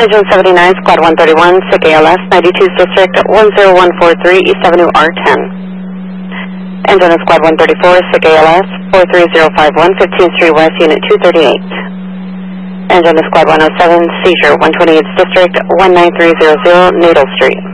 Engine 79, Squad 131, SIC ALS, 92nd District, 10143, East Avenue, R10. Engine of Squad 134, SIC ALS, 43051, 15th Street West, Unit 238. Engine of Squad 107, Seizure, 128th District, 19300, Needle Street.